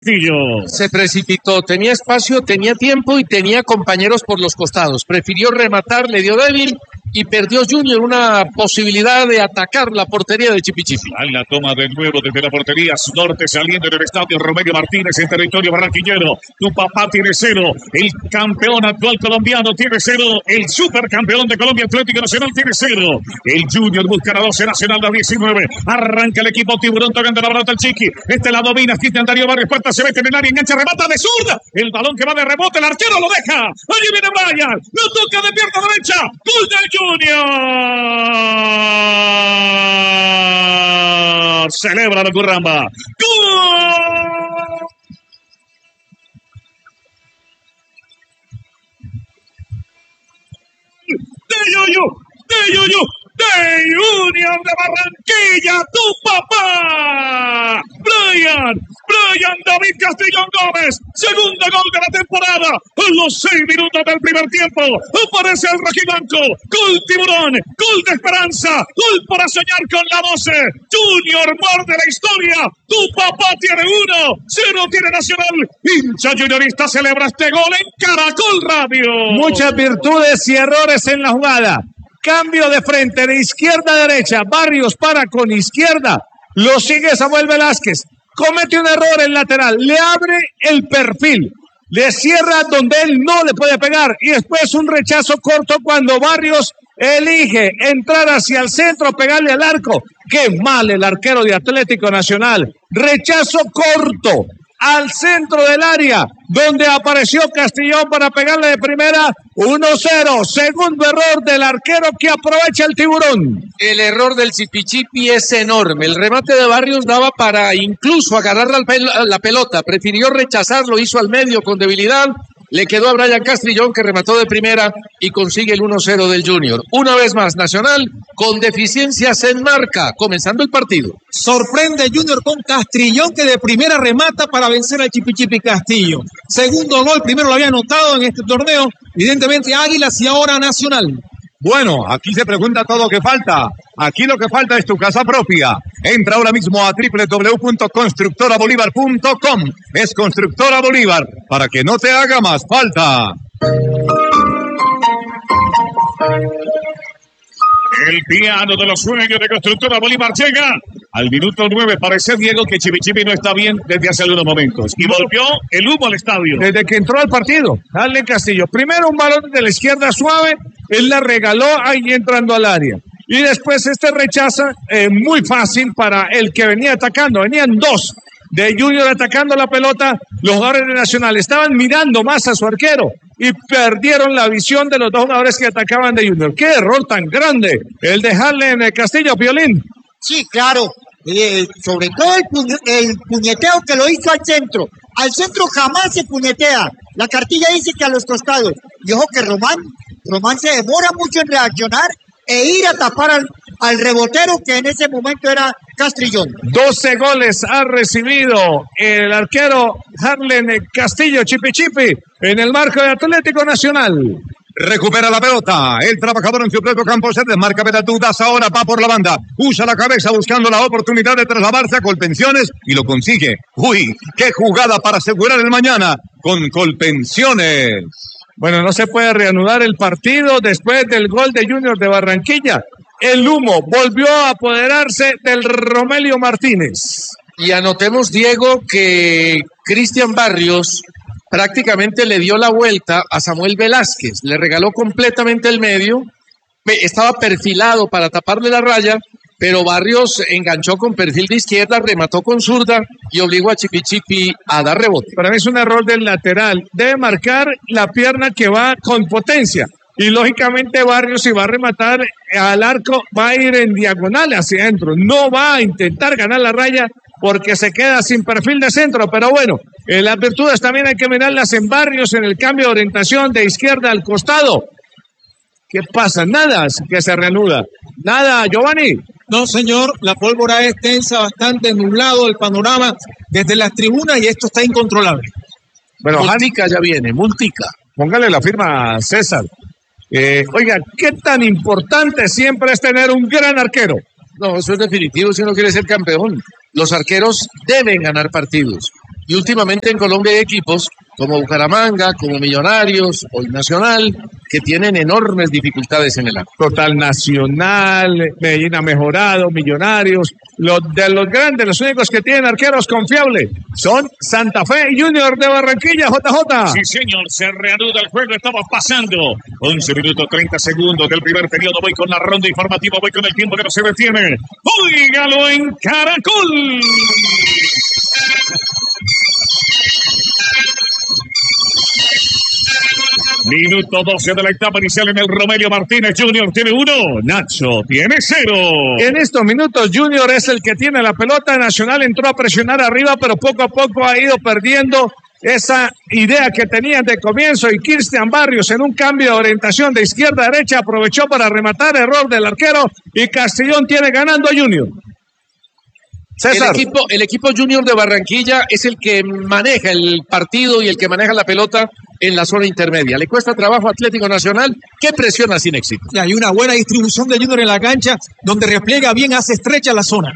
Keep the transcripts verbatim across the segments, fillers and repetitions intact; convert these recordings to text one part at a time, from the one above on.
Se precipitó, tenía espacio, tenía tiempo y tenía compañeros por los costados. Prefirió rematar, le dio débil y perdió Junior una posibilidad de atacar la portería de Chipichipi. Ahí la toma de nuevo desde la portería norte saliendo del estadio Romelio Martínez en territorio barranquillero. Tu papá tiene cero, el campeón actual colombiano tiene cero, el supercampeón de Colombia Atlético Nacional tiene cero. El Junior busca la doce Nacional de diecinueve. Arranca el equipo Tiburón tocando la pelota al Chiqui. Este la domina Cristian Darío Barrios, puerta se mete en el área, engancha, remata de zurda. El balón que va de rebote, el arquero lo deja. Allí viene Brian, lo toca de pierna derecha. Gol del Junior. Celebra la Curramba. ¡Gol! De Yuyu, de Yuyu, de Junior de Barranquilla, tu papá. Brian, Brian David Castrillón Gómez, segundo gol de la temporada, en los seis minutos del primer tiempo, aparece el rojiblanco, gol Tiburón, gol de esperanza, gol para soñar con la doce, Junior muerde la historia, tu papá tiene uno, cero tiene Nacional, hincha juniorista celebra este gol en Caracol Radio. Muchas virtudes y errores en la jugada. Cambio de frente, de izquierda a derecha. Barrios para con izquierda. Lo sigue Samuel Velázquez. Comete un error en lateral. Le abre el perfil. Le cierra donde él no le puede pegar. Y después un rechazo corto cuando Barrios elige entrar hacia el centro, pegarle al arco. Qué mal el arquero de Atlético Nacional. Rechazo corto al centro del área, donde apareció Castrillón para pegarle de primera. Uno cero, segundo error del arquero que aprovecha el Tiburón. El error del Chipichipi es enorme. El remate de Barrios daba para incluso agarrar la, pel- la pelota. Prefirió rechazarlo, hizo al medio con debilidad. Le quedó a Brian Castrillón, que remató de primera y consigue el uno cero del Junior. Una vez más, Nacional con deficiencias en marca, comenzando el partido. Sorprende Junior con Castrillón, que de primera remata para vencer al Chipichipi Castillo. Segundo gol, primero lo había anotado en este torneo, evidentemente Águilas y ahora Nacional. Bueno, aquí se pregunta todo lo que falta. Aquí lo que falta es tu casa propia. Entra ahora mismo a doble u doble u doble u punto constructora bolívar punto com. Es Constructora Bolívar, para que no te haga más falta. El piano de los sueños de Constructora Bolívar llega al minuto nueve. Parece, Diego, que Chipichipi no está bien desde hace algunos momentos. Y volvió el humo al estadio. Desde que entró al partido, Harlen Castillo. Primero un balón de la izquierda suave, él la regaló ahí entrando al área. Y después este rechaza eh, muy fácil para el que venía atacando. Venían dos de Junior atacando la pelota. Los jugadores de Nacional estaban mirando más a su arquero y perdieron la visión de los dos jugadores que atacaban de Junior. ¡Qué error tan grande! El de Harlen Castillo, Piolín. Sí, claro. Eh, sobre todo el, puñe, el puñeteo que lo hizo al centro. Al centro jamás se puñetea. La cartilla dice que a los costados. Y ojo que Román, Román se demora mucho en reaccionar e ir a tapar al, al rebotero, que en ese momento era Castrillón. doce goles ha recibido el arquero Harlen Castillo, Chipichipi, en el marco de Atlético Nacional. Recupera la pelota, el trabajador en su propio campo se desmarca, Betatudas ahora va por la banda, usa la cabeza buscando la oportunidad de trasladarse a Colpensiones y lo consigue. Uy, qué jugada para asegurar el mañana con Colpensiones. Bueno, no se puede reanudar el partido después del gol de Junior de Barranquilla. El humo volvió a apoderarse del Romelio Martínez. Y anotemos, Diego, que Cristian Barrios prácticamente le dio la vuelta a Samuel Velázquez. Le regaló completamente el medio. Estaba perfilado para taparle la raya, pero Barrios enganchó con perfil de izquierda, remató con zurda y obligó a Chipichipi a dar rebote. Para mí es un error del lateral. Debe marcar la pierna que va con potencia. Y lógicamente Barrios, si va a rematar al arco, va a ir en diagonal hacia adentro. No va a intentar ganar la raya porque se queda sin perfil de centro. Pero bueno, eh, las virtudes también hay que mirarlas en Barrios, en el cambio de orientación de izquierda al costado. ¿Qué pasa? Nada que se reanuda. Nada, Giovanni. No, señor, la pólvora es tensa, bastante nublado el panorama desde las tribunas y esto está incontrolable. Bueno, Multica ya viene, Multica. Póngale la firma a César. Eh, oiga, ¿qué tan importante siempre es tener un gran arquero? No, eso es definitivo si uno quiere ser campeón. Los arqueros deben ganar partidos. Y últimamente en Colombia hay equipos como Bucaramanga, como Millonarios o el Nacional, que tienen enormes dificultades en el arco. Total Nacional, Medellín ha mejorado, Millonarios. Los de los grandes, los únicos que tienen arqueros confiables son Santa Fe y Junior de Barranquilla, J J. Sí, señor, se reanuda el juego, estamos pasando once minutos treinta segundos del primer periodo. Voy con la ronda informativa, voy con el tiempo que no se detiene. ¡Óigalo en Caracol! Minuto doce de la etapa inicial en el Romelio Martínez. Junior tiene uno, Nacho tiene cero. En estos minutos Junior es el que tiene la pelota. Nacional entró a presionar arriba, pero poco a poco ha ido perdiendo esa idea que tenían de comienzo, y Cristian Barrios en un cambio de orientación de izquierda a derecha aprovechó para rematar, error del arquero, y Castellón tiene ganando a Junior. César. El equipo, el equipo Junior de Barranquilla es el que maneja el partido y el que maneja la pelota en la zona intermedia. Le cuesta trabajo a Atlético Nacional, que presiona sin éxito. Y hay una buena distribución de Junior en la cancha, donde repliega bien, hace estrecha la zona.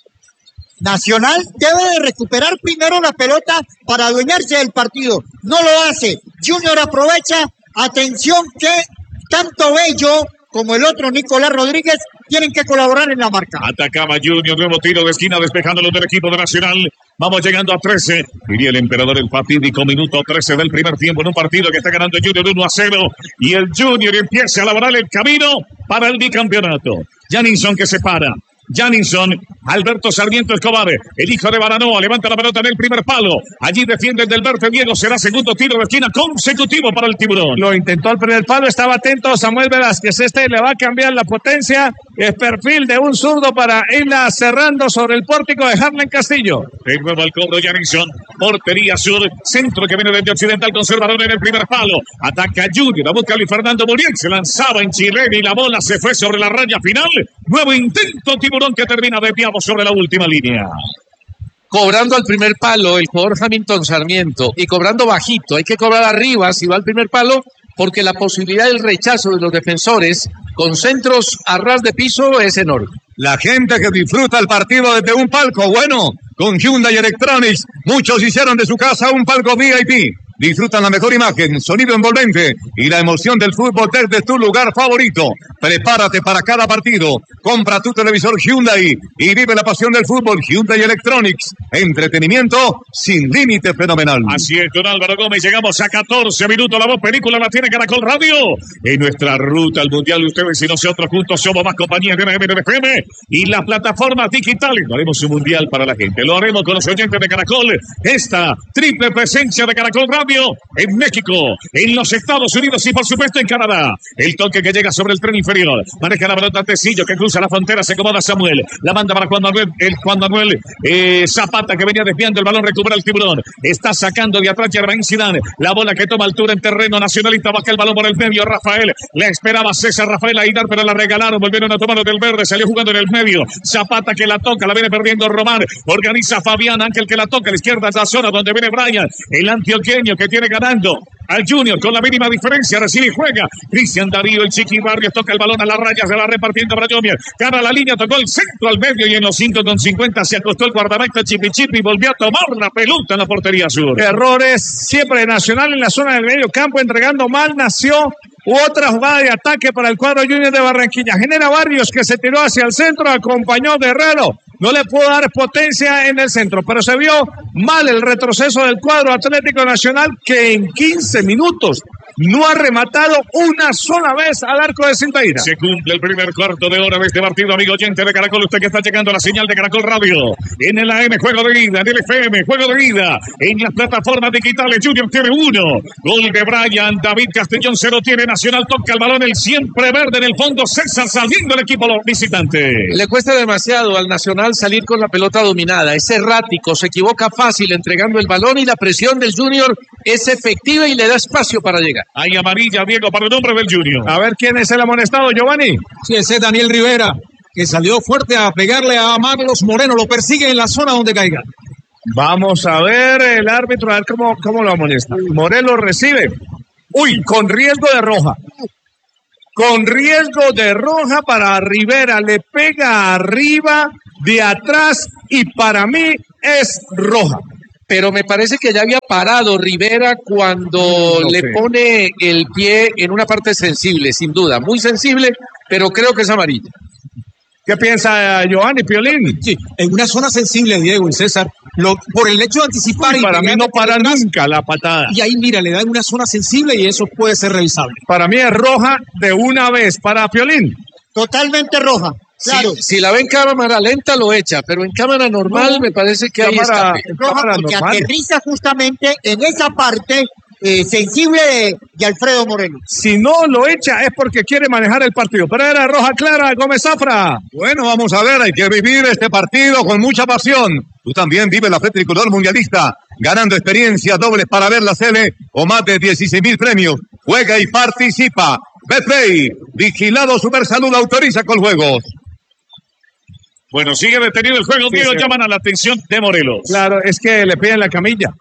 Nacional debe de recuperar primero la pelota para adueñarse del partido. No lo hace. Junior aprovecha. Atención que tanto Bello como el otro Nicolás Rodríguez tienen que colaborar en la marca. Atacaba Junior, nuevo tiro de esquina despejándolo del equipo de Nacional. Vamos llegando a trece. Diría el emperador, el fatídico minuto trece del primer tiempo en un partido que está ganando Junior uno a cero. Y el Junior empieza a elaborar el camino para el bicampeonato. Janinson que se para. Janinson, Alberto Sarmiento Escobar, el hijo de Baranoa, levanta la pelota en el primer palo. Allí defiende el del Verde Diego, será segundo tiro de esquina consecutivo para el Tiburón. Lo intentó al primer palo, estaba atento Samuel Velázquez. Este le va a cambiar la potencia, es perfil de un zurdo para irla cerrando sobre el pórtico de Harlan Castillo. De nuevo al cobro Janinson, portería sur, centro que viene desde Occidental, conservador en el primer palo. Ataca Junior, a busca Luis Fernando Muriel, se lanzaba en chilena y la bola se fue sobre la raya final. Nuevo intento, Tiburón, que termina desviado sobre la última línea. Cobrando al primer palo el jugador Hamilton Sarmiento, y cobrando bajito. Hay que cobrar arriba si va al primer palo, porque la posibilidad del rechazo de los defensores con centros a ras de piso es enorme. La gente que disfruta el partido desde un palco, bueno, con Hyundai Electronics, muchos hicieron de su casa un palco V I P. Disfrutan la mejor imagen, sonido envolvente y la emoción del fútbol desde tu lugar favorito. Prepárate para cada partido. Compra tu televisor Hyundai y vive la pasión del fútbol. Hyundai Electronics. Entretenimiento sin límite fenomenal. Así es, don Álvaro Gómez. Llegamos a catorce minutos. La voz película la tiene Caracol Radio. En nuestra ruta al Mundial, ustedes y nosotros juntos somos más compañías de la M N F M y las plataformas digitales. Lo haremos un mundial para la gente. Lo haremos con los oyentes de Caracol. Esta triple presencia de Caracol Radio en México, en los Estados Unidos y por supuesto en Canadá. El toque que llega sobre el tren inferior. Maneja la pelota Tecillo, que cruza la frontera, se acomoda Samuel. La manda para Juan Manuel, el Juan Manuel eh, Zapata, que venía desviando el balón, recupera el Tiburón. Está sacando de atrás Germain Zidane. La bola que toma altura en terreno nacionalista, baja el balón por el medio. Rafael, le esperaba César Rafael Aidar, pero la regalaron, volvieron a tomar del verde, salió jugando en el medio. Zapata que la toca, la viene perdiendo Román. Organiza Fabián Ángel, que la toca a la izquierda, es la zona donde viene Brian, el antioqueño, que tiene ganando al Junior con la mínima diferencia. Recibe y juega Cristian Darío, el Chiqui Barrios, toca el balón a las rayas, se va repartiendo para Junior, cara a la línea, tocó el centro al medio y en los cinco con cincuenta se acostó el guardameta Chipi Chipi y volvió a tomar la pelota en la portería sur. Errores siempre Nacional en la zona del medio campo, entregando mal. Nació otra jugada de ataque para el cuadro Junior de Barranquilla. Genera Barrios, que se tiró hacia el centro, acompañó de Herrero. No le pudo dar potencia en el centro, pero se vio mal el retroceso del cuadro Atlético Nacional, que en quince minutos no ha rematado una sola vez al arco de Silveira. Se cumple el primer cuarto de hora de este partido, amigo oyente de Caracol. Usted que está llegando a la señal de Caracol Radio. En el A M, juego de ida. En el F M, juego de ida. En las plataformas digitales, Junior tiene uno. Gol de Brian. David Castellón cero tiene. Nacional toca el balón. El siempre verde en el fondo. César saliendo el equipo visitante. Le cuesta demasiado al Nacional salir con la pelota dominada. Es errático. Se equivoca fácil entregando el balón y la presión del Junior es efectiva y le da espacio para llegar. Hay amarilla, Diego, para el nombre del Junior. A ver quién es el amonestado, Giovanni. Sí, ese es Daniel Rivera, que salió fuerte a pegarle a Marlos Moreno. Lo persigue en la zona donde caiga. Vamos a ver el árbitro, a ver cómo, cómo lo amonesta. Morelos recibe. Uy, con riesgo de roja. Con riesgo de roja para Rivera. Le pega arriba, de atrás, y para mí es roja. pero me parece que ya había parado Rivera cuando No le sé. pone el pie en una parte sensible, sin duda, muy sensible, pero creo que es amarilla. ¿Qué piensa Giovanni Piolín? Sí, en una zona sensible, Diego y César, lo, por el hecho de anticipar. Uy, para mí no para nunca la patada. Y ahí, mira, le da en una zona sensible y eso puede ser revisable. Para mí es roja de una vez para Piolín. Totalmente roja. Claro. Si, si la ve en cámara lenta lo echa, pero en cámara normal No, me parece que ahí cámara- está. Roja cámara porque normal. aterriza justamente en esa parte eh, sensible de, de Alfredo Morelos. Si no lo echa es porque quiere manejar el partido. Pero era roja clara, Gómez Zafra. Bueno, vamos a ver, hay que vivir este partido con mucha pasión. Tú también vives la fe tricolor mundialista, ganando experiencias dobles para ver la sede o más de dieciséis mil premios. Juega y participa. Betplay, vigilado Supersalud, autoriza con juegos. Bueno, sigue detenido el juego. Sí, Diego, sí. llaman a la atención de Morelos. Claro, es que le piden la camilla.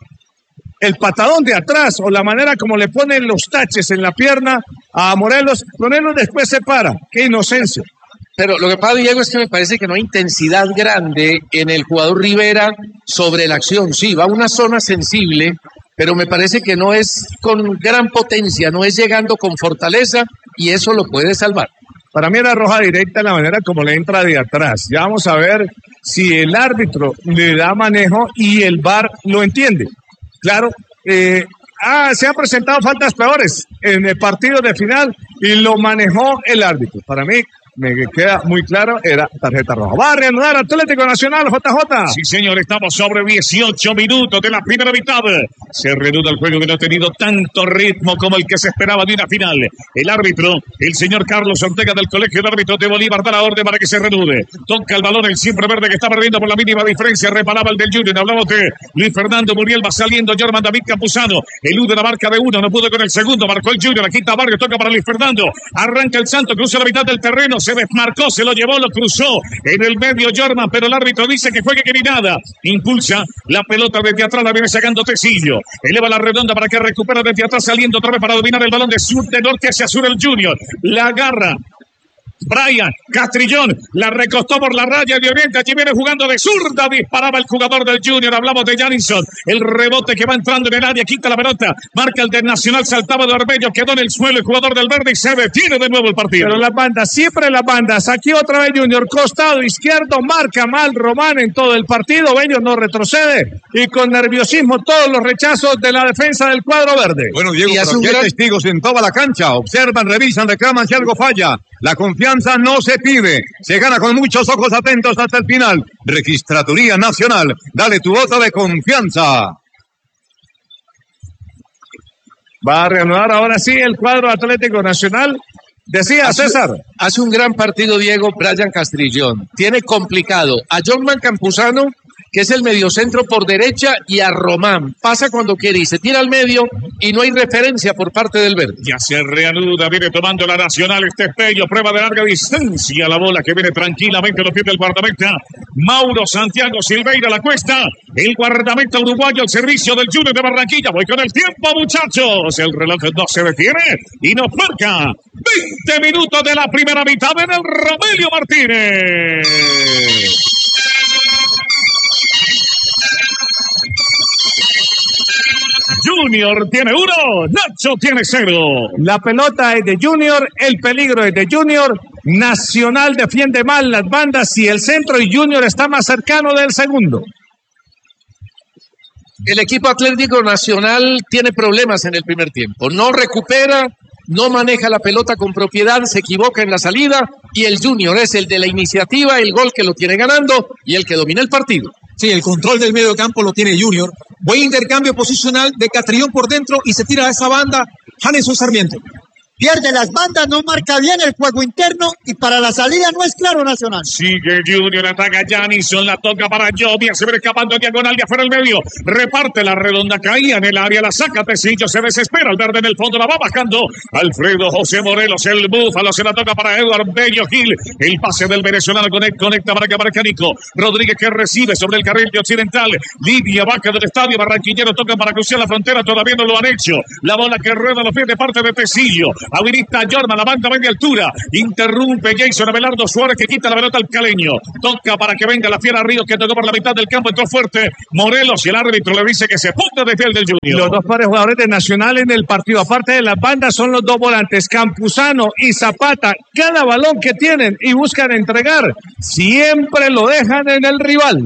El patadón de atrás o la manera como le ponen los taches en la pierna a Morelos, Morelos después se para. Qué inocencia. Pero lo que pasa, Diego, es que me parece que no hay intensidad grande en el jugador Rivera sobre la acción. Sí, va a una zona sensible, pero me parece que no es con gran potencia, no es llegando con fortaleza y eso lo puede salvar. Para mí era roja directa en la manera como le entra de atrás. Ya vamos a ver si el árbitro le da manejo y el V A R lo entiende. Claro, eh, ah, se han presentado faltas peores en el partido de final y lo manejó el árbitro. Para mí, me queda muy claro, era tarjeta roja. Va a reanudar Atlético Nacional, J J. Sí, señor, estamos sobre dieciocho minutos de la primera mitad. Se reanuda el juego que no ha tenido tanto ritmo como el que se esperaba de una final. El árbitro, el señor Carlos Ortega del Colegio de Árbitros de Bolívar, da la orden para que se reanude. Toca el balón el siempre verde que está perdiendo por la mínima diferencia. Reparaba el del Junior. Hablamos de Luis Fernando Muriel, va saliendo Jorman David Campuzano. Elude la marca de uno, no pudo con el segundo. Marcó el Junior, la quita Barrio, toca para Luis Fernando. Arranca el Santo, cruza la mitad del terreno. Se desmarcó, se lo llevó, lo cruzó en el medio Jorman, pero el árbitro dice que juegue que ni nada. Impulsa la pelota desde atrás, la viene sacando Tecillo. Eleva la redonda para que recupera desde atrás, saliendo otra vez para dominar el balón de sur, de norte hacia sur el Junior. La agarra Brian Castrillón, la recostó por la raya de Oriente, allí viene jugando de zurda, disparaba el jugador del Junior, hablamos de Janison, el rebote que va entrando en el área, quita la pelota, marca el del Nacional, saltaba de Arbello, quedó en el suelo el jugador del Verde y se detiene de nuevo el partido. Pero las bandas, siempre las bandas. Aquí otra vez Junior, costado izquierdo, marca mal Román en todo el partido. Bello no retrocede y con nerviosismo todos los rechazos de la defensa del cuadro verde. Bueno, Diego, Y hace pero un aquí hay gran- testigos en toda la cancha. Observan, revisan, reclaman si algo falla. La confianza no se pide. Se gana con muchos ojos atentos hasta el final. Registraduría Nacional. Dale tu voto de confianza. Va a reanudar ahora sí el cuadro Atlético Nacional. Decía Hace- César. Hace un gran partido Diego Brian Castrillón. Tiene complicado a Jorman Campuzano, que es el mediocentro por derecha, y a Román. Pasa cuando quiere y se tira al medio y no hay referencia por parte del Verde. Ya se reanuda, viene tomando la Nacional este Espello, prueba de larga distancia, la bola que viene tranquilamente a los pies del guardameta, Mauro Santiago Silveira la cuesta, el guardameta uruguayo al servicio del Junior de Barranquilla. Voy con el tiempo, muchachos, el reloj no se detiene y nos marca veinte minutos de la primera mitad en el Romelio Martínez. Junior tiene uno, Nacho tiene cero. La pelota es de Junior, el peligro es de Junior. Nacional defiende mal las bandas y el centro, y Junior está más cercano del segundo. El equipo Atlético Nacional tiene problemas en el primer tiempo. No recupera, no maneja la pelota con propiedad, se equivoca en la salida y el Junior es el de la iniciativa, el gol que lo tiene ganando y el que domina el partido. Sí, el control del medio campo lo tiene Junior. Buen intercambio posicional de Castrillón por dentro y se tira a esa banda Janeson Sarmiento. Pierde las bandas, no marca bien el juego interno y para la salida no es claro Nacional. Sigue Junior, ataca Janison, la toca para Jovia, se ve escapando a diagonal de afuera el medio, reparte la redonda, caía en el área, la saca Tecillo, se desespera, el verde en el fondo, la va bajando Alfredo José Morelos, el búfalo, se la toca para Eduardo Bello Gil, el pase del venezolano conecta, conecta para que aparezca Nico Rodríguez, que recibe sobre el carril de occidental, Lidia Vaca del estadio Barranquillero, toca para cruzar la frontera, todavía no lo han hecho, la bola que rueda a los pies de parte de Tecillo, Habilita Jorma, la banda media altura. Interrumpe Jason Abelardo Suárez que quita la pelota al caleño. Toca para que venga la Fiera Ríos que tocó por la mitad del campo. Entró fuerte Morelos y el árbitro le dice que se punta de fiel del Junior. Los dos pares jugadores de Nacional en el partido, aparte de las bandas, son los dos volantes, Campuzano y Zapata. Cada balón que tienen y buscan entregar, siempre lo dejan en el rival.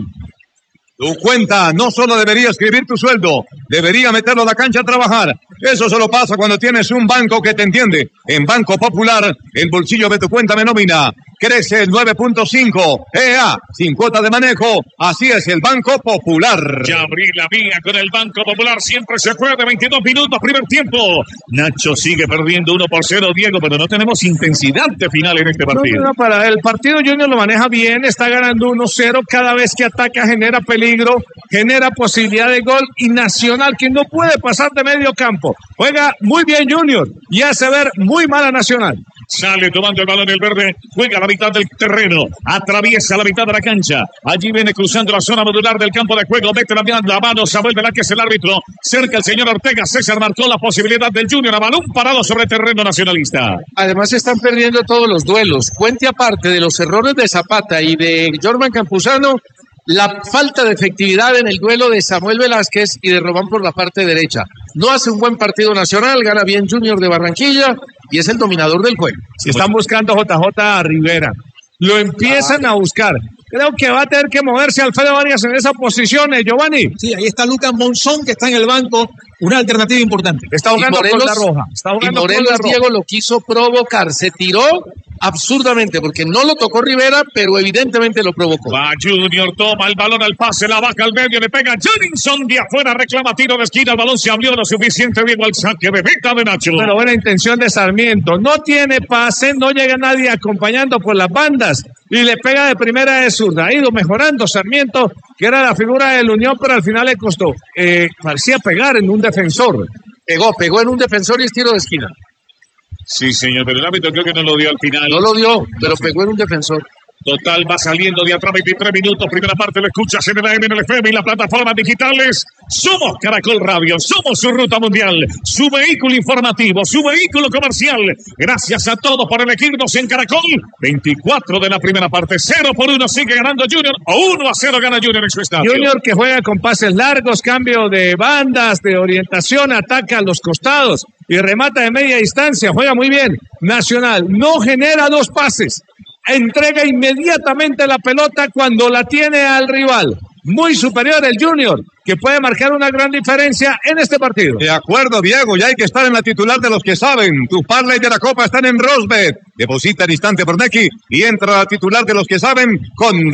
Tu cuenta no solo debería escribir tu sueldo, debería meterlo a la cancha a trabajar. Eso solo pasa cuando tienes un banco que te entiende. En Banco Popular, el bolsillo de tu cuenta me nómina. Crece el nueve punto cinco. E A, sin cuota de manejo. Así es el Banco Popular. Ya abrí la vía con el Banco Popular. Siempre se puede. veintidós minutos, primer tiempo. Nacho sigue perdiendo uno por cero, Diego, pero no tenemos intensidad de final en este partido. No, no, para el partido Junior lo maneja bien. Está ganando uno cero. Cada vez que ataca genera peligro, genera posibilidad de gol. Y Nacional, que no puede pasar de medio campo. Juega muy bien Junior y hace ver muy mal a Nacional. Sale tomando el balón el verde, juega a la mitad del terreno, atraviesa la mitad de la cancha, allí viene cruzando la zona modular del campo de juego, mete la, la mano, Samuel Velázquez el árbitro, cerca el señor Ortega, César marcó la posibilidad del Junior, a balón parado sobre el terreno nacionalista. Además están perdiendo todos los duelos, cuente aparte de los errores de Zapata y de Jorman Campuzano, la falta de efectividad en el duelo de Samuel Velázquez y de Román por la parte derecha. No hace un buen partido Nacional, gana bien Junior de Barranquilla y es el dominador del juego. Si están buscando J J a Rivera, lo empiezan a buscar. Creo que va a tener que moverse Alfredo Arias en esa posición, eh, Giovanni. Sí, ahí está Lucas Monzón, que está en el banco, una alternativa importante. Está jugando Morelos, con la roja. Está jugando y Morelos, con la roja. Diego, lo quiso provocar, se tiró absurdamente, porque no lo tocó Rivera, pero evidentemente lo provocó. Va Junior, toma el balón al pase, la baja al medio, le pega Jenninson de afuera, reclama tiro de esquina, el balón se abrió lo suficiente, Diego, al saque de meta de Nacho. Pero buena intención de Sarmiento, no tiene pase, no llega nadie acompañando por las bandas y le pega de primera de zurda. Ha ido mejorando Sarmiento, que era la figura del Unión, pero al final le costó. Eh, parecía pegar en un defensor. Pegó, pegó en un defensor y es tiro de esquina. Sí, señor, pero el árbitro creo que no lo dio al final. No lo dio, pero pegó en un defensor. Total, va saliendo de atrás, veintitrés minutos, primera parte, lo escuchas en el A M, en el F M y las plataformas digitales. Somos Caracol Radio, somos su ruta mundial, su vehículo informativo, su vehículo comercial. Gracias a todos por elegirnos en Caracol. veinticuatro de la primera parte, cero por uno sigue ganando Junior, o uno a cero gana Junior en su estadio. Junior que juega con pases largos, cambio de bandas, de orientación, ataca a los costados y remata de media distancia, juega muy bien. Nacional no genera dos pases. Entrega inmediatamente la pelota cuando la tiene al rival. Muy superior el Junior, que puede marcar una gran diferencia en este partido. De acuerdo, Diego, ya hay que estar en la titular de los que saben. Tu parlay de la Copa están en Rosbet. Deposita al instante por Nequi y entra a la titular de los que saben con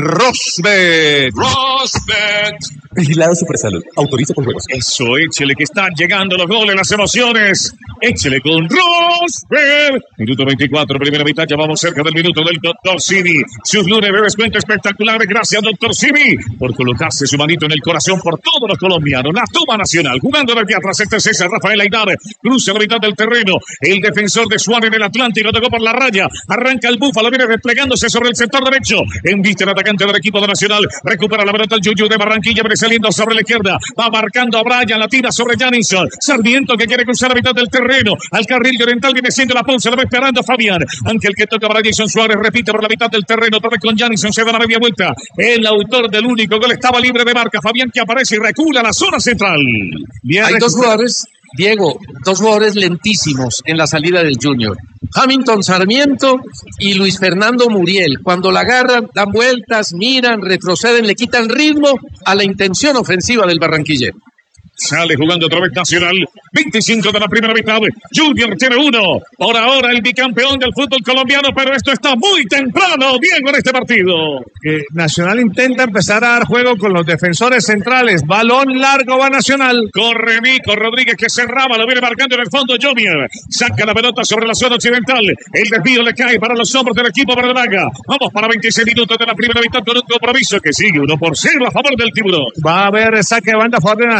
Rosbet. Rosbet. Vigilado Supersalud. Autoriza con juegos. Eso, échele que están llegando los goles, las emociones. Échele con Rosbet. Minuto veinticuatro, primera mitad, ya vamos cerca del minuto del doctor Simi. Sus lunes de descuento espectaculares. Gracias, doctor Simi, por colocarse su manito en el corazón por todos los colombianos. La toma Nacional, jugando desde atrás, este César Rafael Aidar, cruza la mitad del terreno. El defensor de Suárez en el Atlántico tocó por la raya. Arranca el Búfalo, viene desplegándose sobre el sector derecho. Embiste el atacante del equipo de Nacional. Recupera la pelota el Yuyu de Barranquilla, viene saliendo sobre la izquierda. Va marcando a Brian, la tira sobre Janison. Sarmiento que quiere cruzar la mitad del terreno. Al carril de oriental viene siendo la pausa, lo va esperando Fabián. Ángel que toca para Jason Suárez, repite por la mitad del terreno. Otra vez con Janison, se da la media vuelta. El autor del único gol estaba libre de marca. Fabián que aparece y recula a la zona central. Bien, hay dos jugadores, Diego, dos jugadores lentísimos en la salida del Junior. Hamilton Sarmiento y Luis Fernando Muriel. Cuando la agarran, dan vueltas, miran, retroceden, le quitan ritmo a la intención ofensiva del barranquillero. Sale jugando otra vez Nacional. veinticinco de la primera mitad. Junior tiene uno. Por ahora el bicampeón del fútbol colombiano, pero esto está muy temprano, Diego, en este partido. Eh, Nacional intenta empezar a dar juego con los defensores centrales. Balón largo va Nacional. Corre Nico Rodríguez que cerraba, lo viene marcando en el fondo Jomier. Saca la pelota sobre la zona occidental. El desvío le cae para los hombros del equipo verdolaga. Vamos para veintiséis minutos de la primera mitad con un compromiso que sigue uno por cero a favor del Tiburón. Va a haber saque de banda a favor de Nacional en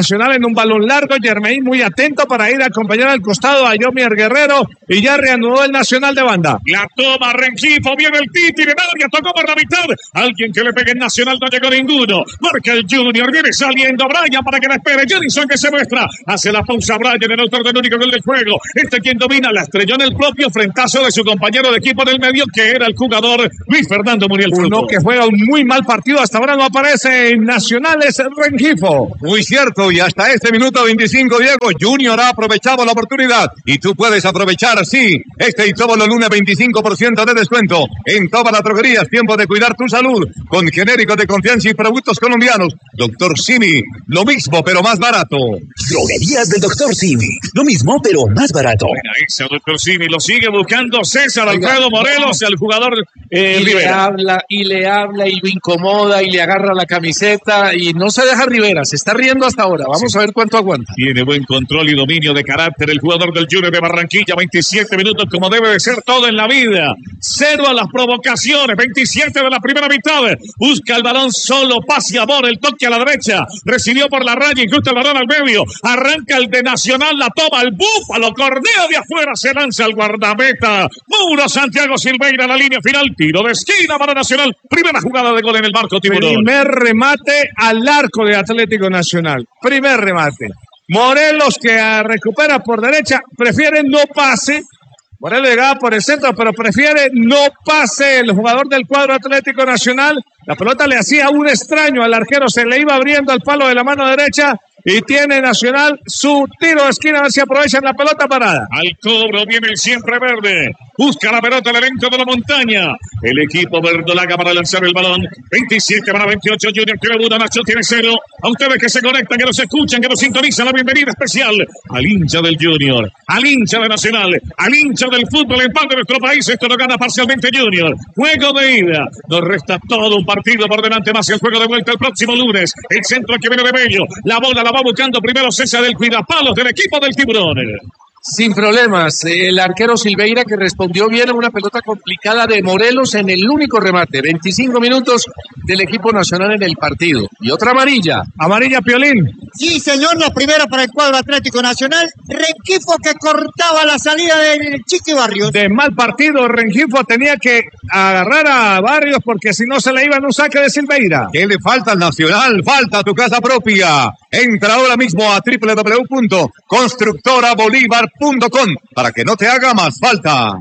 un balón largo. Germain muy atento para ir a acompañar al costado a Yomier Guerrero y ya reanudó el Nacional de banda. La toma Rengifo, viene el Titi de Nadia, tocó por la mitad. Alguien que le pegue en Nacional, no llegó ninguno. Marca el Junior, viene saliendo Brian para que la espere. Jenison que se muestra. Hace la pausa Brian, el autor del único gol del juego. Este quien domina, la estrelló en el propio frentazo de su compañero de equipo del medio, que era el jugador Luis Fernando Muriel Fruto. Uno que juega un muy mal partido, hasta ahora no aparece en Nacionales Rengifo. Muy cierto, y hasta este minuto veinticinco, Diego, Junior ha aprovechado la oportunidad. Y tú puedes aprovechar, sí, este y todos los lunes veinticinco por ciento de descuento en todas las droguerías. Tiempo de cuidar tu salud con genéricos de confianza y productos colombianos. Doctor Simi, lo mismo pero más barato. Droguerías del Doctor Simi, lo mismo pero más barato. Buena esa, Doctor Simi, lo sigue buscando César Oiga, Alfredo Morelos, el jugador eh, y le Rivera. habla, y le habla, y lo incomoda, y le agarra la camiseta, y no se deja Rivera, se está riendo hasta ahora. Vamos a ver cuánto aguanta. Tiene buen control y dominio de carácter el jugador del Junior de Barranquilla. veintisiete minutos como debe de ser todo en la vida. Cero a las provocaciones. veintisiete de la primera mitad. Busca el balón solo. Paz y amor. El toque a la derecha. Recibió por la raya. Incluso el balón al medio. Arranca el de Nacional. La toma el Búfalo. Corneo de afuera. Se lanza al guardameta. Muro Santiago Silveira. La línea final. Tiro de esquina para Nacional. Primera jugada de gol en el marco tiburón. Primer remate al arco de Atlético Nacional. Primer remate. Morelos que recupera por derecha, prefiere no pase. Morelos llegaba por el centro, pero prefiere no pase el jugador del cuadro Atlético Nacional. La pelota le hacía un extraño al arquero, se le iba abriendo al palo de la mano derecha. Y tiene Nacional su tiro de esquina, a ver si aprovechan la pelota parada. Al cobro viene el siempre verde. Busca la pelota el elenco de la montaña. El equipo verdolaga para lanzar el balón. veintisiete para veintiocho. Junior tiene uno, Nacho tiene cero. A ustedes que se conectan, que nos escuchan, que nos sintonizan, la bienvenida especial al hincha del Junior, al hincha de Nacional, al hincha del fútbol en pan de nuestro país. Esto lo gana parcialmente Junior. Juego de ida. Nos resta todo un partido por delante, más el juego de vuelta el próximo lunes. El centro que viene de Bello. La bola la va buscando primero César del Cuidapalos del equipo del Tiburón. Sin problemas, el arquero Silveira que respondió bien a una pelota complicada de Morelos en el único remate. veinticinco minutos del equipo nacional en el partido. Y otra amarilla. Amarilla Piolín. Sí, señor, la primera para el cuadro Atlético Nacional. Rengifo que cortaba la salida del Chiqui Barrios. De mal partido, Rengifo tenía que agarrar a Barrios porque si no se le iba en un saque de Silveira. ¿Qué le falta al Nacional? Falta tu casa propia. Entra ahora mismo a doble u doble u doble u punto constructora bolívar punto com para que no te haga más falta.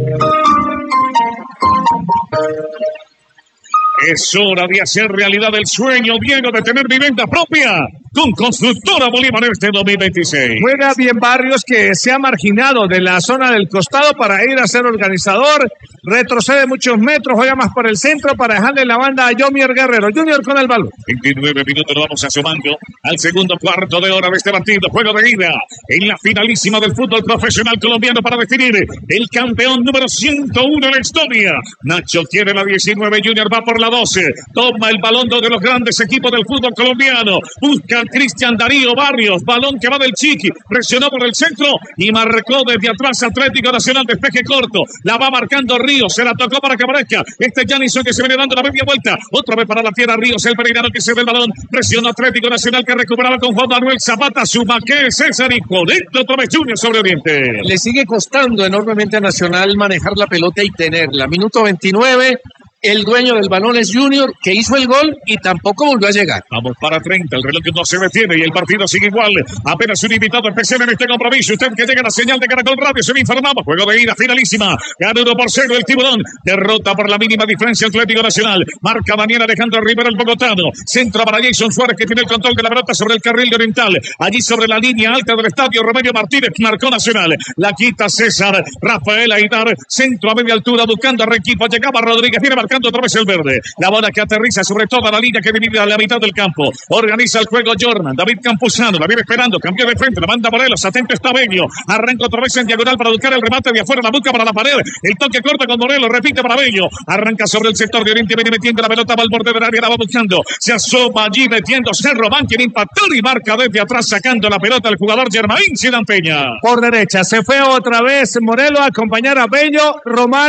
Es hora de hacer realidad el sueño, Diego, de tener vivienda propia con Constructora Bolívar este dos mil veintiséis. Juega bien Barrios, que se ha marginado de la zona del costado para ir a ser organizador. Retrocede muchos metros, juega más por el centro para dejarle la banda a Yomier Guerrero. Junior con el balón. veintinueve minutos, nos vamos asomando al segundo cuarto de hora de este partido. Juego de ida en la finalísima del fútbol profesional colombiano para definir el campeón número ciento uno de la historia. Nacho quiere la diecinueve, Junior va por la doce. Toma el balón de los grandes equipos del fútbol colombiano. Busca Cristian Darío Barrios. Balón que va del Chiqui. Presionó por el centro y marcó desde atrás Atlético Nacional. Despeje corto. La va marcando Ríos. Se la tocó para que aparezca este Janison que se viene dando la media vuelta. Otra vez para la tierra Ríos. El peregrino que se ve el balón. Presionó Atlético Nacional que recuperaba con Juan Manuel Zapata. Suma que César y conecta otra vez Junior sobre Oriente. Le sigue costando enormemente a Nacional manejar la pelota y tenerla. Minuto veintinueve. El dueño del balón es Junior, que hizo el gol y tampoco volvió a llegar. Vamos para treinta, el reloj no se detiene y el partido sigue igual. Apenas un invitado especial en este compromiso. Usted que llega a la señal de Caracol Radio, se le informamos. Juego de ida, finalísima. Gana uno por cero el Tiburón. Derrota por la mínima diferencia Atlético Nacional. Marca Daniel Alejandro Rivera, el bogotano. Centro para Jason Suárez, que tiene el control de la pelota sobre el carril de Oriental. Allí sobre la línea alta del estadio, Romelio Martínez marcó Nacional. La quita César. Rafael Aidar, centro a media altura, buscando a Requipo. Llegaba Rodríguez, viene marcando otra vez el verde. La bola que aterriza sobre toda la línea que divide a la mitad del campo. Organiza el juego Jordan. David Campuzano la viene esperando. Cambió de frente. La manda Morelos. Atento está Bello. Arranca otra vez en diagonal para buscar el remate de afuera. La busca para la pared. El toque corta con Morelos. Repite para Bello. Arranca sobre el sector de Oriente. Viene metiendo la pelota. Va al borde del área. La va buscando. Se asoma allí metiéndose. Román quiere impactar y marca desde atrás sacando la pelota el jugador Germain Zidane Peña. Por derecha. Se fue otra vez Morelos a acompañar a Bello. Román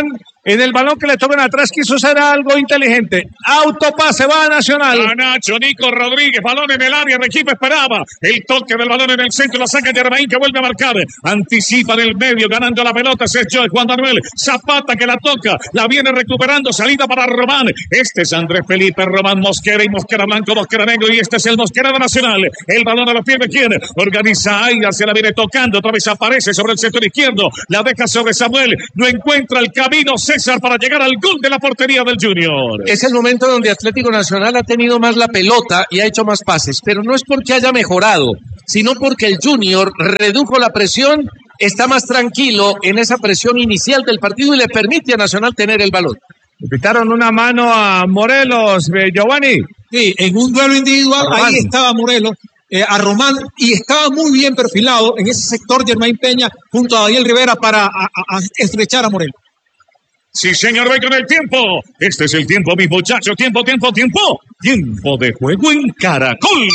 En el balón que le tocan atrás quiso hacer algo inteligente. Autopase, va a Nacional. A Nacho, Nico Rodríguez, balón en el área, el equipo esperaba. El toque del balón en el centro, la saca Germain que vuelve a marcar. Anticipa en el medio, ganando la pelota. Ese es Joe Juan Manuel Zapata que la toca. La viene recuperando, salida para Román. Este es Andrés Felipe Román Mosquera y Mosquera Blanco, Mosquera Negro. Y este es el Mosquera de Nacional. El balón a los pies de quién. Organiza Aida, se la viene tocando. Otra vez aparece sobre el sector izquierdo. La deja sobre Samuel. No encuentra el camino César para llegar al gol de la portería del Junior. Es el momento donde Atlético Nacional ha tenido más la pelota y ha hecho más pases, pero no es porque haya mejorado, sino porque el Junior redujo la presión, está más tranquilo en esa presión inicial del partido y le permite a Nacional tener el balón. Le quitaron una mano a Morelos, eh, Giovanni. Sí, en un duelo individual, ahí estaba Morelos. Eh, a Román y estaba muy bien perfilado en ese sector Germain Peña junto a Daniel Rivera para a, a, a estrechar a Morelos. Sí, señor, ve con el tiempo. Este es el tiempo, mis muchachos. Tiempo, tiempo, tiempo. Tiempo de juego en Caracol.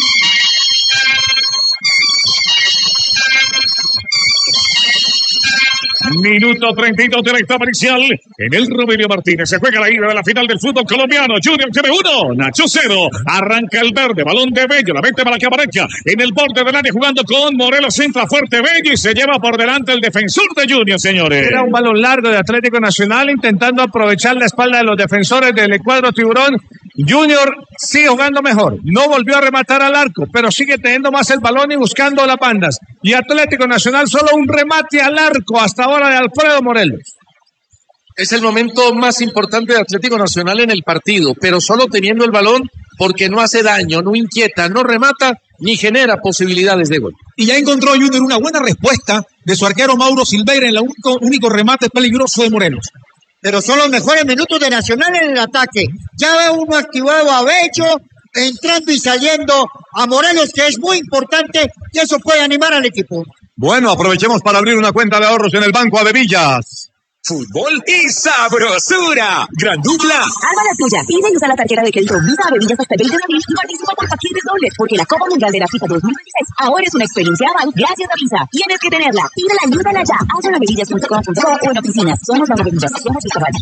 Minuto treinta y dos de la etapa inicial. En el Rogelio Martínez se juega la ida de la final del fútbol colombiano. Junior tiene uno, Nacho cero. Arranca el verde, balón de Bello. La mete para que aparezca en el borde del área jugando con Morelos. Entra fuerte Bello y se lleva por delante el defensor de Junior, señores. Era un balón largo de Atlético Nacional intentando aprovechar la espalda de los defensores del cuadro Tiburón. Junior sigue jugando mejor. No volvió a rematar al arco, pero sigue teniendo más el balón y buscando las bandas. Y Atlético Nacional solo un remate al arco hasta ahora de Alfredo Morelos. Es el momento más importante de Atlético Nacional en el partido, pero solo teniendo el balón porque no hace daño, no inquieta, no remata ni genera posibilidades de gol. Y ya encontró Junior una buena respuesta de su arquero Mauro Silveira en el único, único remate peligroso de Morelos. Pero son los mejores minutos de Nacional en el ataque. Ya ve uno activado a Bello, entrando y saliendo a Morelos, que es muy importante, y eso puede animar al equipo. Bueno, aprovechemos para abrir una cuenta de ahorros en el Banco Adevillas. Fútbol y sabrosura. Gran dupla. Arma la tuya. Pide y usa la tarjeta de crédito Visa Bebillas hasta el veinte de abril y participa por paquetes dobles, porque la Copa Mundial de la FIFA dos mil veintiséis ahora es una experiencia aval gracias a Visa. Tienes que tenerla. Pídela y úsala ya. Haz una bebillas punto com punto co o en oficinas. Somos las bebillas. Somos el cabal.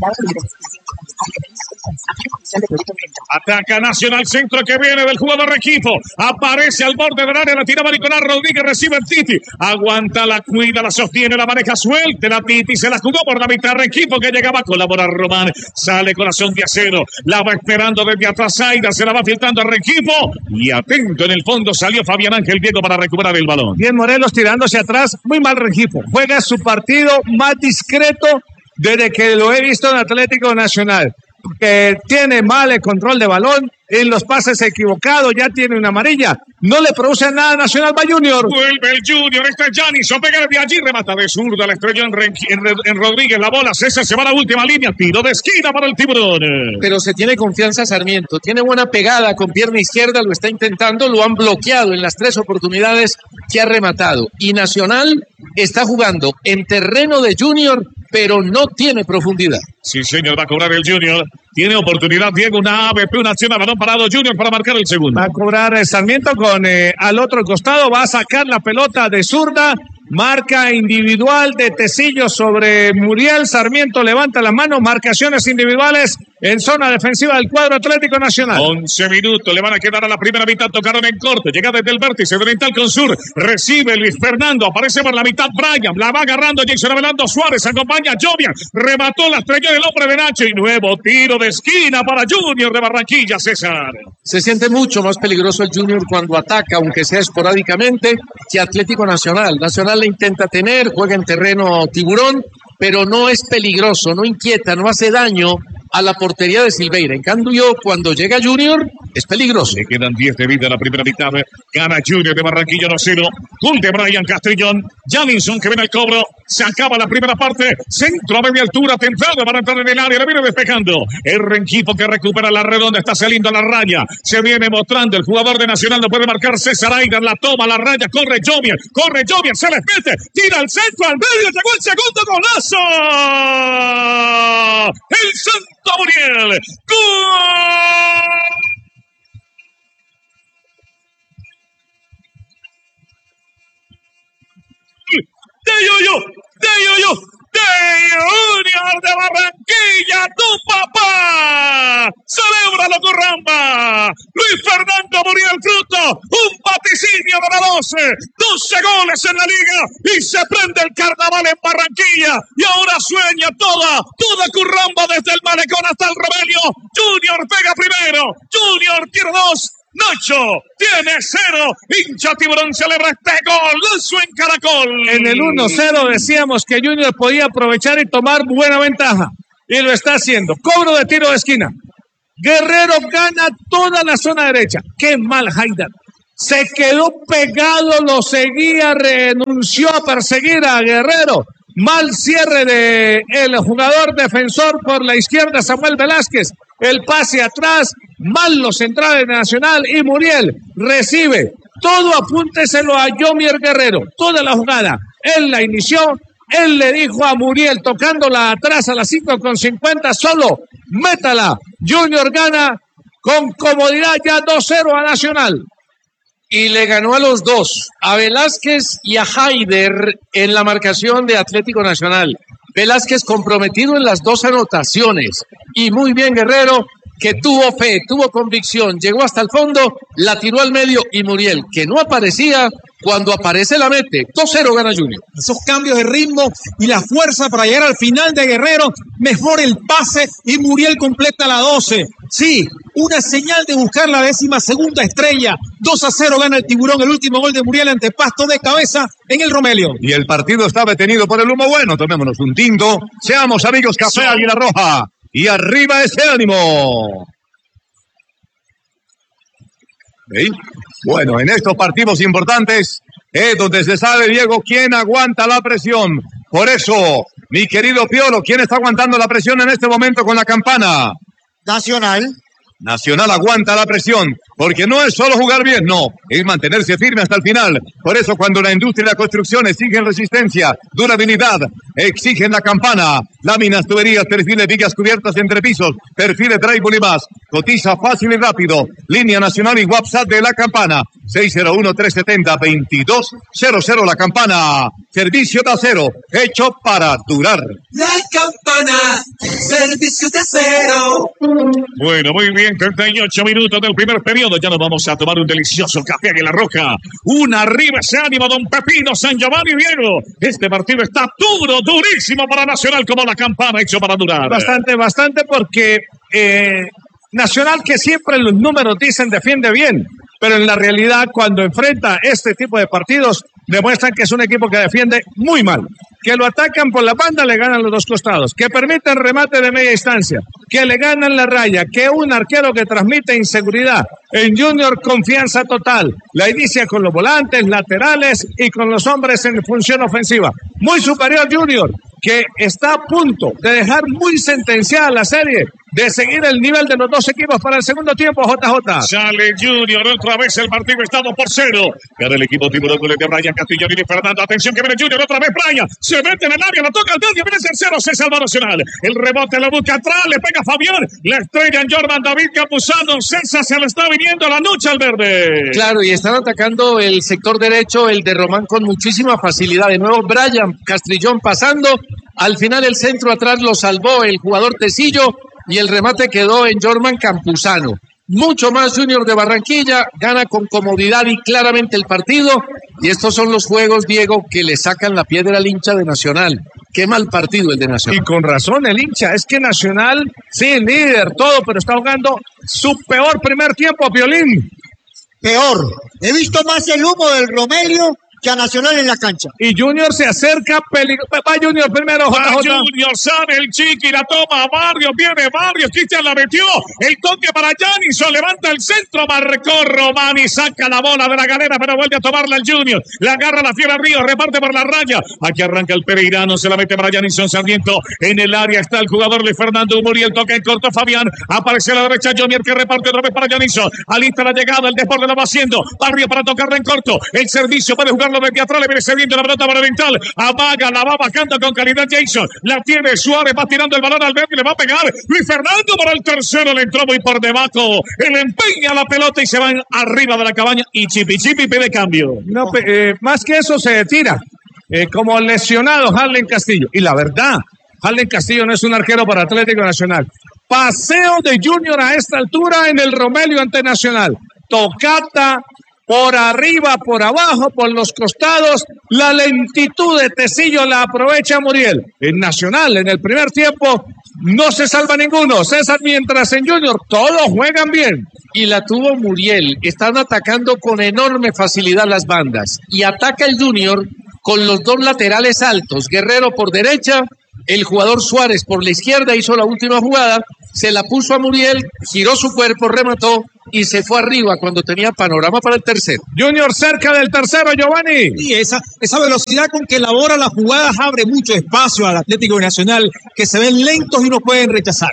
Ataca Nacional, centro que viene del jugador de equipo. Aparece al borde del área, la tira Mariconar Rodríguez, recibe el Titi. Aguanta, la cuida, la sostiene, la maneja, suelta la Titi, se la jugó por la mitad del equipo que llegaba a colaborar Román. Sale corazón de acero, la va esperando desde atrás Aida, se la va filtrando al equipo. Y atento en el fondo salió Fabián Ángel Diego para recuperar el balón. Bien Morelos tirándose atrás, muy mal Rengifo. Juega su partido más discreto desde que lo he visto en Atlético Nacional. Que tiene mal el control de balón, en los pases equivocados, ya tiene una amarilla, no le produce nada Nacional va Junior. Vuelve el Junior, está Janison, pega de allí, remata de zurda, la estrelló en, en, en Rodríguez, la bola, César se va a la última línea, tiro de esquina para el Tiburón. Pero se tiene confianza Sarmiento, tiene buena pegada con pierna izquierda, lo está intentando, lo han bloqueado en las tres oportunidades que ha rematado. Y Nacional está jugando en terreno de Junior, pero no tiene profundidad. Sí, señor, va a cobrar el Junior. Tiene oportunidad, Diego, una A B P, una acción a balón parado Junior para marcar el segundo. Va a cobrar el Sarmiento con eh, al otro costado, va a sacar la pelota de zurda. Marca individual de Tecillo sobre Muriel. Sarmiento levanta la mano. Marcaciones individuales en zona defensiva del cuadro Atlético Nacional. once minutos le van a quedar a la primera mitad. Tocaron en corte. Llega desde el vértice oriental con sur. Recibe Luis Fernando. Aparece por la mitad Brian. La va agarrando Jason Abelardo Suárez. Acompaña a Jovian. Remató la estrella del hombre de Nacho. Y nuevo tiro de esquina para Junior de Barranquilla, César. Se siente mucho más peligroso el Junior cuando ataca, aunque sea esporádicamente, que Atlético Nacional. Nacional le intenta tener, juega en terreno Tiburón, pero no es peligroso, no inquieta, no hace daño a la portería de Silveira. En cambio, cuando llega Junior, es peligroso. Le quedan diez de vida a la primera mitad. Gana Junior de Barranquilla uno cero. Gol de Brian Castrillón. Jalinson que viene al cobro. Se acaba la primera parte. Centro a media altura. Templado para entrar en el área. Le viene despejando. El Rengifo que recupera la redonda. Está saliendo a la raya. Se viene mostrando. El jugador de Nacional no puede marcar. César Aidan la toma. La raya. Corre Jovian. Corre Jovian. Se les mete. Tira al centro. Al medio. Llegó el segundo golazo. El Santo Muriel. ¡Gol! De Yoyo, de Yoyo, de Junior de Barranquilla, tu papá. Celébralo, Curramba. Luis Fernando Muriel Fruto, un vaticinio de la doce, doce goles en la liga y se prende el carnaval en Barranquilla. Y ahora sueña toda, toda Curramba desde el malecón hasta el Romelio. Junior pega primero, Junior tiene dos. Nacho tiene cero. Hincha Tiburón celebra este golazo en Caracol. En el uno cero decíamos que Junior podía aprovechar y tomar buena ventaja. Y lo está haciendo. Cobro de tiro de esquina. Guerrero gana toda la zona derecha. Qué mal Haidar. Se quedó pegado, lo seguía, renunció a perseguir a Guerrero. Mal cierre de el jugador defensor por la izquierda, Samuel Velázquez. El pase atrás, mal los centrales de Nacional y Muriel recibe. Todo apúnteselo a Yomier Guerrero. Toda la jugada. Él la inició. Él le dijo a Muriel, tocándola atrás a las cinco con cincuenta, solo métala. Junior gana con comodidad ya dos cero a Nacional. Y le ganó a los dos, a Velázquez y a Haider en la marcación de Atlético Nacional. Velázquez comprometido en las dos anotaciones. Y muy bien Guerrero, que tuvo fe, tuvo convicción, llegó hasta el fondo, la tiró al medio y Muriel, que no aparecía, cuando aparece la mete. dos cero gana Junior. Esos cambios de ritmo y la fuerza para llegar al final de Guerrero, mejor el pase y Muriel completa la doce. Sí, una señal de buscar la décima segunda estrella. dos a cero gana el Tiburón, el último gol de Muriel ante Pasto de cabeza en el Romelio. Y el partido está detenido por el humo bueno. Tomémonos un tinto. Seamos amigos, Café sí. Águila Roja. Y arriba ese ánimo. ¿Sí? Bueno, en estos partidos importantes es donde se sabe, Diego, quién aguanta la presión. Por eso, mi querido Piolo, ¿quién está aguantando la presión en este momento con la campana? Nacional. Nacional aguanta la presión, porque no es solo jugar bien, no, es mantenerse firme hasta el final. Por eso cuando la industria y la construcción exigen resistencia, durabilidad, exigen la campana, láminas, tuberías, perfiles, vigas cubiertas entre pisos, perfiles, drywall y más. Cotiza fácil y rápido. Línea nacional y WhatsApp de la campana. seis cero uno, tres siete cero, veintidós cero cero. La campana. Servicio de acero, hecho para durar. La campana, servicio de acero. Bueno, muy bien, treinta y ocho minutos del primer periodo. Ya nos vamos a tomar un delicioso café en la Roja. Un arriba ese ánimo, don Pepino, San Giovanni, Diego. Este partido está duro, durísimo para Nacional, como la campana hecho para durar. Bastante, bastante, porque eh, Nacional, que siempre los números dicen defiende bien, pero en la realidad cuando enfrenta este tipo de partidos demuestran que es un equipo que defiende muy mal, que lo atacan por la banda, le ganan los dos costados, que permiten remate de media distancia, que le ganan la raya, que un arquero que transmite inseguridad. En Junior, confianza total, la inicia con los volantes, laterales y con los hombres en función ofensiva. Muy superior Junior, que está a punto de dejar muy sentenciada la serie, de seguir el nivel de los dos equipos para el segundo tiempo, J J. Sale Junior, otra vez el partido está dos por cero. Gana el equipo Tiburón con el de Brian Castillo y Fernando. Atención que viene Junior, otra vez Brian. Se mete en el área, la toca al medio, viene el tercero, se salva Nacional. El rebote lo busca atrás, le pega Fabián. La estrella en Jordan David Campuzano. César se le está viniendo la noche al verde. Claro, y están atacando el sector derecho, el de Román, con muchísima facilidad. De nuevo Brian Castrillón pasando. Al final el centro atrás lo salvó el jugador Tecillo y el remate quedó en Jorman Campuzano. Mucho más Junior de Barranquilla, gana con comodidad y claramente el partido. Y estos son los juegos, Diego, que le sacan la piedra al hincha de Nacional. Qué mal partido el de Nacional. Y con razón el hincha, es que Nacional, sí, líder, todo, pero está jugando su peor primer tiempo, Piolín. Peor. He visto más el humo del Romelio que a Nacional en la cancha. Y Junior se acerca, peligro. Va Junior primero, J J. Va Junior, sale el Chiqui, la toma Barrios, viene Barrios, Cristian la metió, el toque para Janison, levanta el centro, marcó Román y saca la bola de la galera, pero vuelve a tomarla el Junior, la agarra la Fiera Río, reparte por la raya, aquí arranca el Pereirano, se la mete para Janison Sarmiento, en el área está el jugador de Fernando Muriel, toca en corto Fabián, aparece a la derecha Junior que reparte otra vez para Janison, alista la llegada, el deporte lo va haciendo, Barrio para tocarla en corto, el servicio puede jugarlo desde atrás, le viene cediendo la pelota para Oriental, amaga, la va bajando con calidad Jason, la tiene Suárez, va tirando el balón al verde y le va a pegar Luis Fernando para el tercero, le entró muy por debajo, él empeña la pelota y se van arriba de la cabaña y Chipi Chipi pide cambio. No, eh, más que eso se tira, eh, como lesionado Harlen Castillo, y la verdad, Halden Castillo no es un arquero para Atlético Nacional. Paseo de Junior a esta altura en el Romelio ante Nacional. Tocata por arriba, por abajo, por los costados. La lentitud de Tecillo la aprovecha Muriel. En Nacional, en el primer tiempo, no se salva ninguno. César, mientras en Junior todos juegan bien. Y la tuvo Muriel. Están atacando con enorme facilidad las bandas. Y ataca el Junior con los dos laterales altos. Guerrero por derecha, el jugador Suárez por la izquierda hizo la última jugada. Se la puso a Muriel, giró su cuerpo, remató y se fue arriba cuando tenía panorama para el tercero. Junior cerca del tercero, Giovanni. Y esa, esa velocidad con que elabora las jugadas abre mucho espacio al Atlético Nacional, que se ven lentos y no pueden rechazar.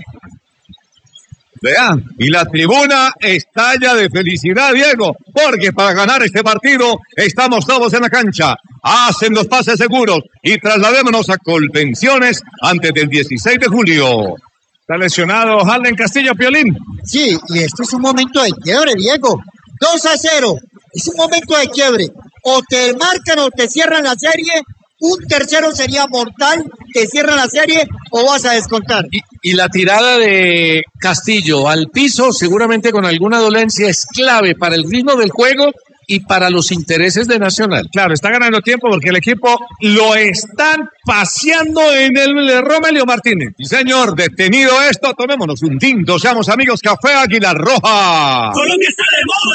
Vean, y la tribuna estalla de felicidad, Diego, porque para ganar este partido estamos todos en la cancha. Hacen los pases seguros y trasladémonos a Colpensiones antes del dieciséis de julio. Está lesionado Halden Castillo, Piolín. Sí, y esto es un momento de quiebre, Diego. dos a cero. Es un momento de quiebre. O te marcan o te cierran la serie. Un tercero sería mortal. Te cierran la serie o vas a descontar. Y, y la tirada de Castillo al piso, seguramente con alguna dolencia, es clave para el ritmo del juego y para los intereses de Nacional. Claro, está ganando tiempo porque el equipo lo están paseando en el Romelio Martínez. Sí, señor, detenido esto, tomémonos un tinto, seamos amigos, Café Águila Roja. Colombia está de moda.